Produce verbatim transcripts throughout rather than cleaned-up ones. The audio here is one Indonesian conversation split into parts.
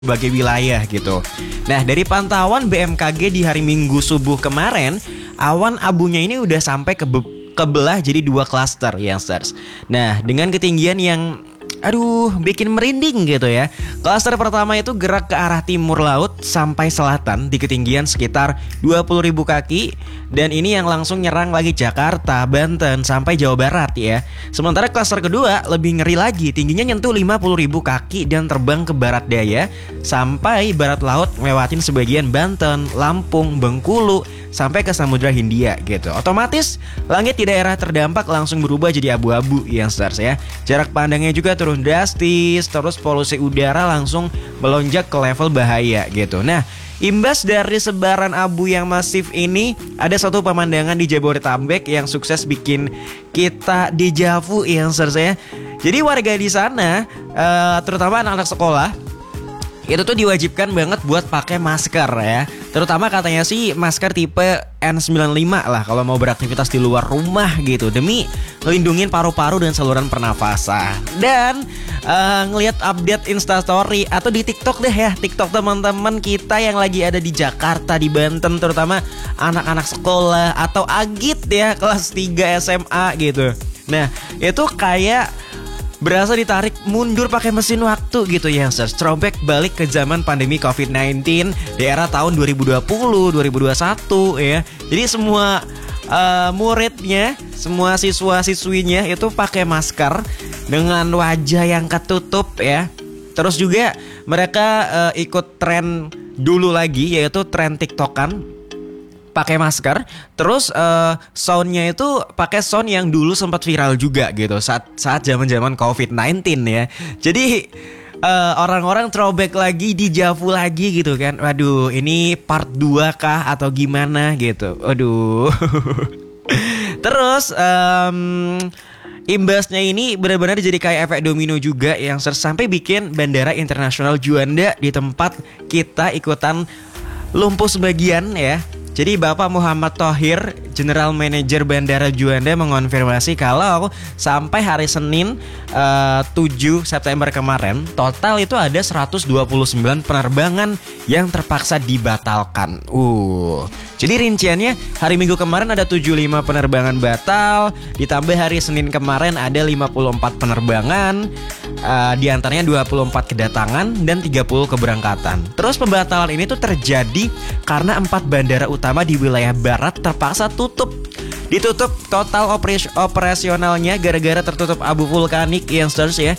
sebagai wilayah gitu. Nah, dari pantauan B M K G di hari Minggu subuh kemarin, awan abunya ini udah sampai ke kebelah jadi dua klaster, youngsters. Nah, dengan ketinggian yang aduh bikin merinding gitu ya. Klaster pertama itu gerak ke arah timur laut sampai selatan di ketinggian sekitar dua puluh ribu kaki. Dan ini yang langsung nyerang lagi Jakarta, Banten, sampai Jawa Barat ya. Sementara klaster kedua lebih ngeri lagi, tingginya nyentuh lima puluh ribu kaki dan terbang ke barat daya sampai barat laut, ngelewatin sebagian Banten, Lampung, Bengkulu, sampai ke Samudra Hindia gitu. Otomatis langit di daerah terdampak langsung berubah jadi abu-abu, youngsters ya. Jarak pandangnya juga turun drastis, terus polusi udara langsung melonjak ke level bahaya gitu. Nah, imbas dari sebaran abu yang masif ini, ada satu pemandangan di Jabodetabek yang sukses bikin kita dejavu, youngsters ya. Jadi warga di sana, uh, terutama anak-anak sekolah, itu tuh diwajibkan banget buat pakai masker ya. Terutama katanya sih masker tipe N sembilan puluh lima lah kalau mau beraktivitas di luar rumah gitu, demi ngelindungin paru-paru dan saluran pernafasan. Dan uh, ngelihat update Instastory atau di TikTok deh ya, TikTok teman-teman kita yang lagi ada di Jakarta, di Banten, terutama anak-anak sekolah atau agit ya kelas tiga S M A gitu. Nah, itu kayak berasa ditarik mundur pakai mesin waktu gitu ya, throwback balik ke zaman pandemi covid sembilan belas di era tahun dua ribu dua puluh, dua ribu dua puluh satu ya. Jadi semua uh, muridnya, semua siswa-siswinya itu pakai masker dengan wajah yang ketutup ya. Terus juga mereka uh, ikut tren dulu lagi, yaitu tren TikTokan pakai masker. Terus uh, soundnya itu pakai sound yang dulu sempat viral juga gitu saat saat zaman-zaman covid sembilan belas ya. Jadi uh, orang-orang throwback lagi, dejavu lagi gitu kan. Waduh, ini part dua kah atau gimana gitu. Waduh. Terus um, imbasnya ini benar-benar jadi kayak efek domino juga yang sampai bikin Bandara Internasional Juanda di tempat kita ikutan lumpuh sebagian ya. Jadi Bapak Muhammad Thohir, General Manager Bandara Juanda, mengonfirmasi kalau sampai hari Senin uh, tujuh September kemarin, total itu ada seratus dua puluh sembilan penerbangan yang terpaksa dibatalkan. Uh, jadi rinciannya hari Minggu kemarin ada tujuh puluh lima penerbangan batal, ditambah hari Senin kemarin ada lima puluh empat penerbangan, uh, di antaranya dua puluh empat kedatangan dan tiga puluh keberangkatan. Terus pembatalan ini tuh terjadi karena empat bandara utama di wilayah barat terpaksa tutup. Ditutup total operas- operasionalnya gara-gara tertutup abu vulkanik yang seterus ya.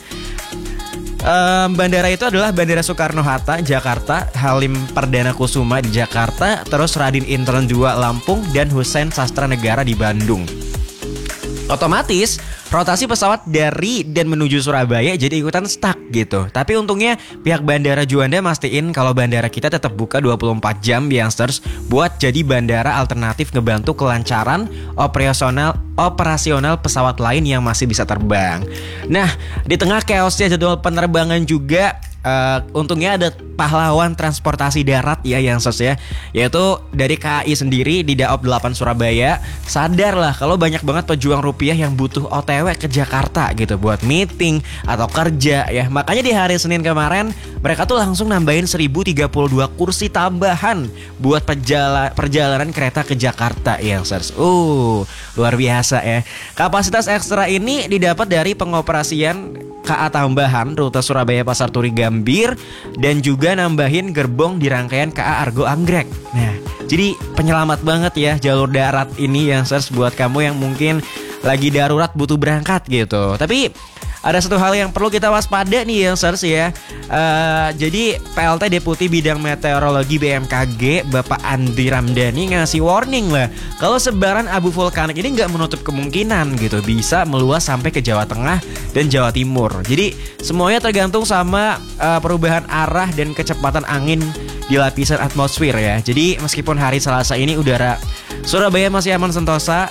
Um, bandara itu adalah Bandara Soekarno-Hatta Jakarta, Halim Perdana Kusuma di Jakarta, terus Radin Inten dua Lampung, dan Hussein Sastra Negara di Bandung. Otomatis rotasi pesawat dari dan menuju Surabaya jadi ikutan stuck gitu. Tapi untungnya pihak Bandara Juanda mastiin kalau bandara kita tetap buka dua puluh empat jam, youngsters, buat jadi bandara alternatif ngebantu kelancaran operasional operasional pesawat lain yang masih bisa terbang. Nah, di tengah chaosnya jadwal penerbangan juga, Uh, untungnya ada pahlawan transportasi darat ya yang sos ya, yaitu dari K A I sendiri di Daop delapan Surabaya. Sadar lah kalau banyak banget pejuang rupiah yang butuh O T W ke Jakarta gitu buat meeting atau kerja ya. Makanya di hari Senin kemarin mereka tuh langsung nambahin seribu tiga puluh dua kursi tambahan buat perjala- perjalanan kereta ke Jakarta ya sos. Uh, luar biasa ya. Kapasitas ekstra ini didapat dari pengoperasian K A tambahan rute Surabaya Pasar Turi Gambir, dan juga nambahin gerbong di rangkaian K A Argo Anggrek. Nah, jadi penyelamat banget ya jalur darat ini yang search buat kamu yang mungkin lagi darurat butuh berangkat gitu. Tapi ada satu hal yang perlu kita waspada nih yang search ya. Uh, jadi P L T Deputi Bidang Meteorologi B M K G Bapak Andri Ramdhani ngasih warning lah kalau sebaran abu vulkanik ini nggak menutup kemungkinan gitu bisa meluas sampai ke Jawa Tengah dan Jawa Timur. Jadi semuanya tergantung sama uh, perubahan arah dan kecepatan angin di lapisan atmosfer ya. Jadi meskipun hari Selasa ini udara Surabaya masih aman sentosa,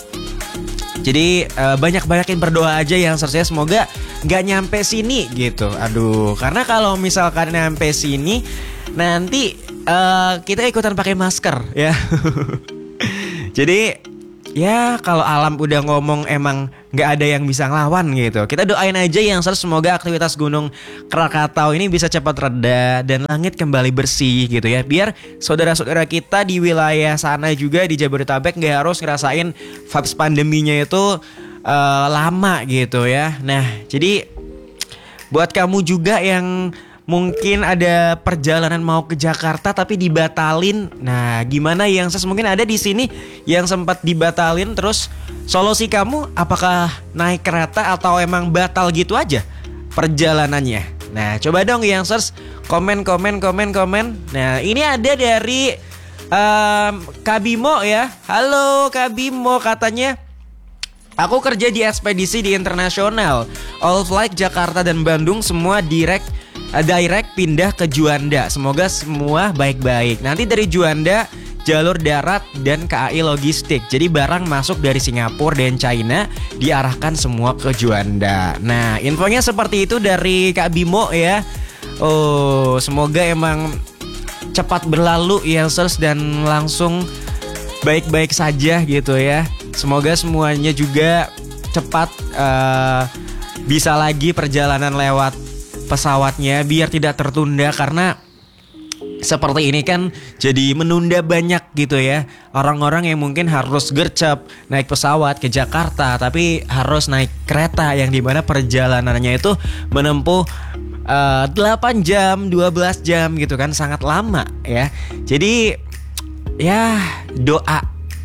jadi uh, banyak-banyakin berdoa aja yang seharusnya semoga nggak nyampe sini gitu. Aduh, karena kalau misalkan nyampe sini nanti uh, kita ikutan pakai masker ya. Jadi ya kalau alam udah ngomong emang nggak ada yang bisa ngelawan gitu. Kita doain aja yang semoga aktivitas Gunung Krakatau ini bisa cepat reda dan langit kembali bersih gitu ya. Biar saudara-saudara kita di wilayah sana juga di Jabodetabek nggak harus ngerasain vibes pandeminya itu uh, lama gitu ya. Nah, jadi buat kamu juga yang mungkin ada perjalanan mau ke Jakarta tapi dibatalin. Nah, gimana yang ses mungkin ada di sini yang sempat dibatalin, terus solusi kamu apakah naik kereta atau emang batal gitu aja perjalanannya? Nah, coba dong yang ses komen komen komen komen. Nah, ini ada dari um, Kak Bimo ya. Halo Kak Bimo, katanya aku kerja di ekspedisi di internasional. All flight Jakarta dan Bandung semua direct direct pindah ke Juanda. Semoga semua baik-baik. Nanti dari Juanda jalur darat dan K A I logistik. Jadi barang masuk dari Singapura dan China diarahkan semua ke Juanda. Nah, infonya seperti itu dari Kak Bimo ya. Oh, semoga emang cepat berlalu ya Sers, dan langsung baik-baik saja gitu ya. Semoga semuanya juga cepat uh, bisa lagi perjalanan lewat pesawatnya biar tidak tertunda, karena seperti ini kan jadi menunda banyak gitu ya. Orang-orang yang mungkin harus gercep naik pesawat ke Jakarta tapi harus naik kereta yang dimana perjalanannya itu menempuh uh, delapan jam, dua belas jam gitu kan, sangat lama ya. Jadi ya doa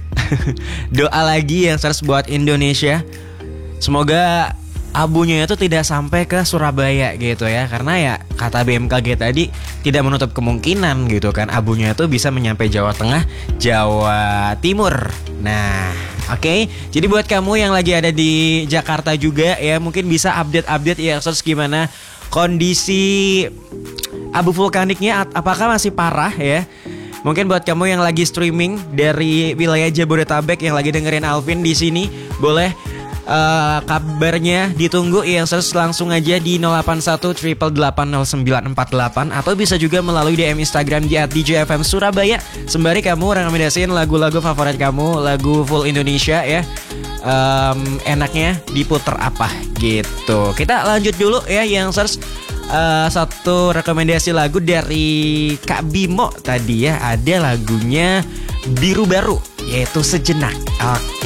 doa lagi yang harus buat Indonesia. Semoga abunya itu tidak sampai ke Surabaya gitu ya. Karena ya kata B M K G tadi tidak menutup kemungkinan gitu kan, abunya itu bisa menyampai Jawa Tengah, Jawa Timur. Nah, oke okay. Jadi buat kamu yang lagi ada di Jakarta juga ya, mungkin bisa update-update ya search gimana kondisi abu vulkaniknya, apakah masih parah ya. Mungkin buat kamu yang lagi streaming dari wilayah Jabodetabek yang lagi dengerin Alvin di sini, boleh Uh, kabarnya ditunggu ya, langsung aja di nol delapan satu delapan delapan nol sembilan empat delapan, atau bisa juga melalui D M Instagram di at D J F M Surabaya. Sembari kamu rekomendasiin lagu-lagu favorit kamu, lagu full Indonesia ya. Um, enaknya diputer apa gitu. Kita lanjut dulu ya yang search uh, satu rekomendasi lagu dari Kak Bimo tadi ya. Ada lagunya Biru Baru, yaitu Sejenak. Oke.